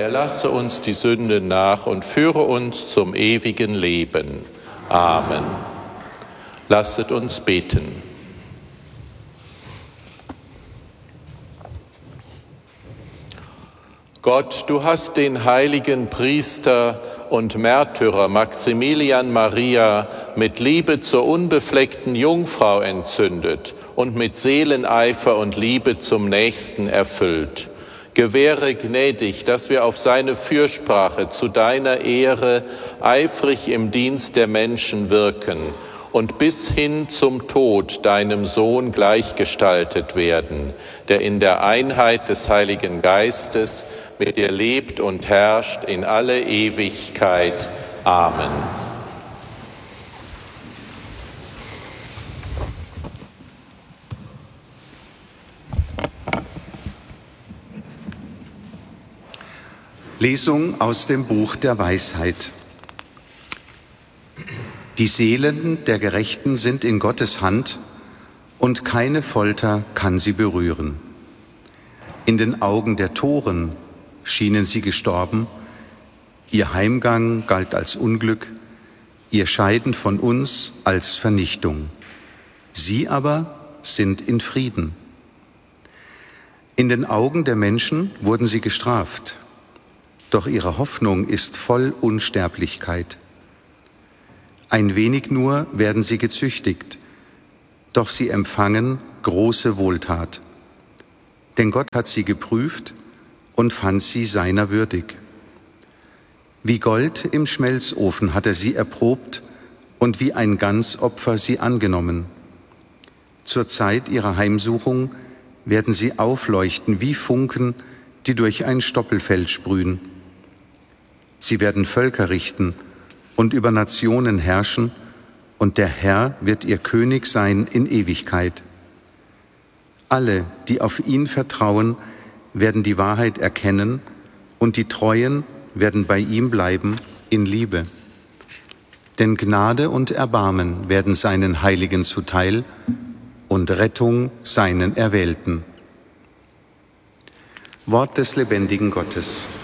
erlasse uns die Sünde nach und führe uns zum ewigen Leben. Amen. Lasset uns beten. Gott, du hast den heiligen Priester und Märtyrer Maximilian Maria mit Liebe zur unbefleckten Jungfrau entzündet und mit Seeleneifer und Liebe zum Nächsten erfüllt. Gewähre gnädig, dass wir auf seine Fürsprache zu deiner Ehre eifrig im Dienst der Menschen wirken und bis hin zum Tod deinem Sohn gleichgestaltet werden, der in der Einheit des Heiligen Geistes mit dir lebt und herrscht in alle Ewigkeit. Amen. Lesung aus dem Buch der Weisheit. Die Seelen der Gerechten sind in Gottes Hand, und keine Folter kann sie berühren. In den Augen der Toren schienen sie gestorben, ihr Heimgang galt als Unglück, ihr Scheiden von uns als Vernichtung. Sie aber sind in Frieden. In den Augen der Menschen wurden sie gestraft, doch ihre Hoffnung ist voll Unsterblichkeit. Ein wenig nur werden sie gezüchtigt, doch sie empfangen große Wohltat. Denn Gott hat sie geprüft und fand sie seiner würdig. Wie Gold im Schmelzofen hat er sie erprobt und wie ein Ganzopfer sie angenommen. Zur Zeit ihrer Heimsuchung werden sie aufleuchten wie Funken, die durch ein Stoppelfeld sprühen. Sie werden Völker richten und über Nationen herrschen, und der Herr wird ihr König sein in Ewigkeit. Alle, die auf ihn vertrauen, werden die Wahrheit erkennen, und die Treuen werden bei ihm bleiben in Liebe. Denn Gnade und Erbarmen werden seinen Heiligen zuteil und Rettung seinen Erwählten. Wort des lebendigen Gottes.